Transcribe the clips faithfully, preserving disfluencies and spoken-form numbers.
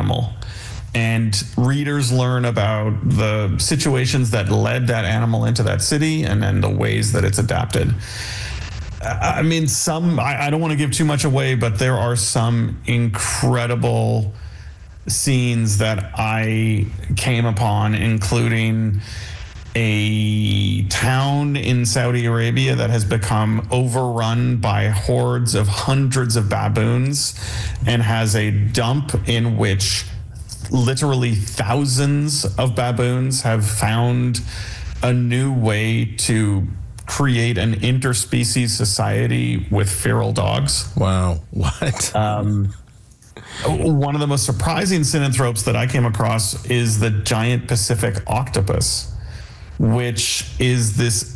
animal. And readers learn about the situations that led that animal into that city and then the ways that it's adapted. I mean, some, I, I don't want to give too much away, but there are some incredible scenes that I came upon, including a town in Saudi Arabia that has become overrun by hordes of hundreds of baboons and has a dump in which literally thousands of baboons have found a new way to create an interspecies society with feral dogs. Wow. What? Um, one of the most surprising synanthropes that I came across is the giant Pacific octopus, which is this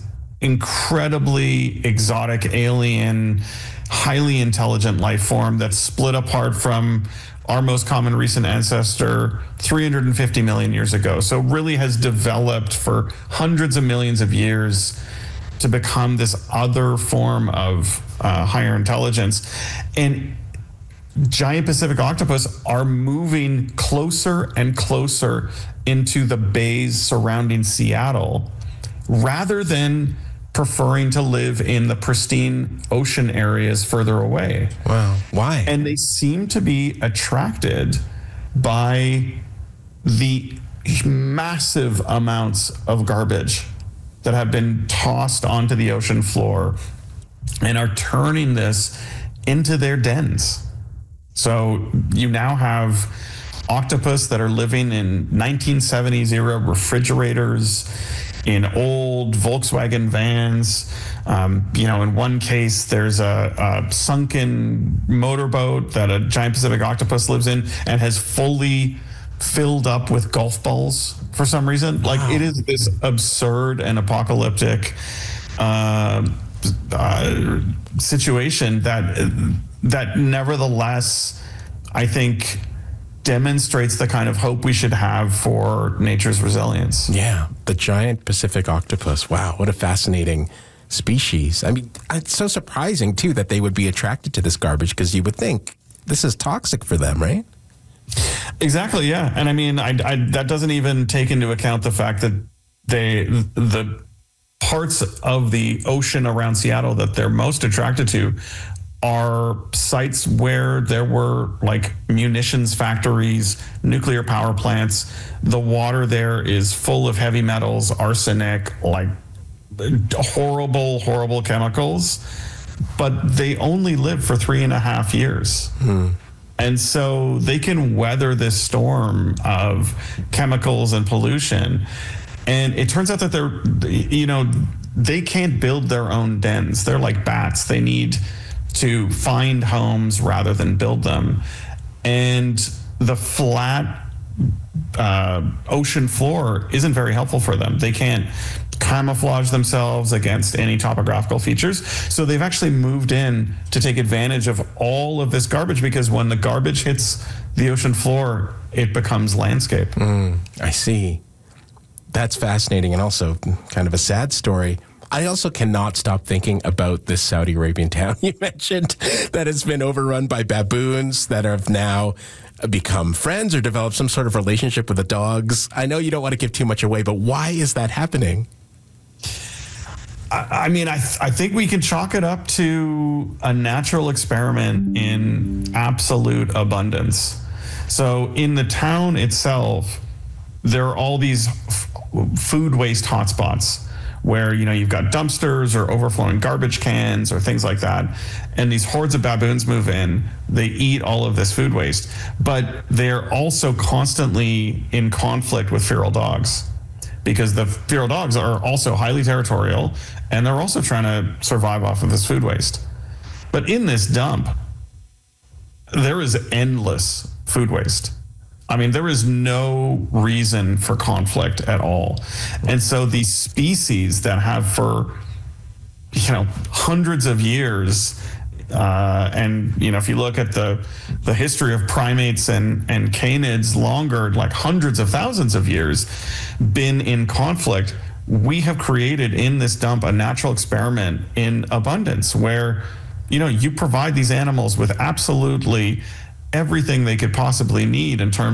incredibly exotic alien, highly intelligent life form that's split apart from our most common recent ancestor three hundred fifty million years ago. So really has developed for hundreds of millions of years to become this other form of uh, higher intelligence. And giant Pacific octopus are moving closer and closer into the bays surrounding Seattle, rather than preferring to live in the pristine ocean areas further away. Wow. Why? And they seem to be attracted by the massive amounts of garbage that have been tossed onto the ocean floor and are turning this into their dens. So you now have octopus that are living in nineteen seventies era refrigerators, in old Volkswagen vans. Um, you know, in one case, there's a, a sunken motorboat that a giant Pacific octopus lives in and has fully filled up with golf balls for some reason. Wow. Like, it is this absurd and apocalyptic uh, uh, situation that that nevertheless, I think, demonstrates the kind of hope we should have for nature's resilience. Yeah, the giant Pacific octopus. Wow, what a fascinating species. I mean, it's so surprising, too, that they would be attracted to this garbage, because you would think this is toxic for them, right? Exactly, yeah. And I mean, I, I, that doesn't even take into account the fact that they, the parts of the ocean around Seattle that they're most attracted to are sites where there were like munitions factories, nuclear power plants. The water there is full of heavy metals, arsenic, like horrible, horrible chemicals. But they only live for three and a half years. Hmm. And so they can weather this storm of chemicals and pollution. And it turns out that they're, you know, they can't build their own dens. They're like bats. They need to find homes rather than build them. And the flat uh, ocean floor isn't very helpful for them. They can't camouflage themselves against any topographical features. So they've actually moved in to take advantage of all of this garbage, because when the garbage hits the ocean floor, it becomes landscape. Mm, I see. That's fascinating, and also kind of a sad story. I also cannot stop thinking about this Saudi Arabian town you mentioned that has been overrun by baboons that have now become friends or developed some sort of relationship with the dogs. I know you don't want to give too much away, but why is that happening? I, I mean, I, th- I think we can chalk it up to a natural experiment in absolute abundance. So in the town itself, there are all these f- food waste hotspots, where, you know, you've got dumpsters or overflowing garbage cans or things like that. And these hordes of baboons move in, they eat all of this food waste, but they're also constantly in conflict with feral dogs, because the feral dogs are also highly territorial and they're also trying to survive off of this food waste. But in this dump, there is endless food waste. I mean, there is no reason for conflict at all. And so these species that have for, you know, hundreds of years, uh, and, you know, if you look at the the history of primates and, and canids longer, like hundreds of thousands of years, been in conflict, we have created in this dump a natural experiment in abundance where, you know, you provide these animals with absolutely everything they could possibly need in terms